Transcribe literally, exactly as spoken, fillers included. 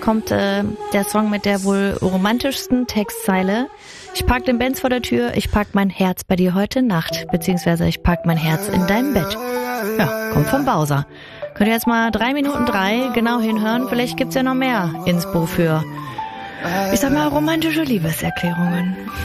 kommt äh, der Song mit der wohl romantischsten Textzeile. Ich park den Benz vor der Tür, ich park mein Herz bei dir heute Nacht, beziehungsweise ich park mein Herz in deinem Bett. Ja, kommt vom Bowser. Könnt ihr jetzt mal drei Minuten drei genau hinhören, vielleicht gibt's ja noch mehr Inspo für, ich sag mal, romantische Liebeserklärungen.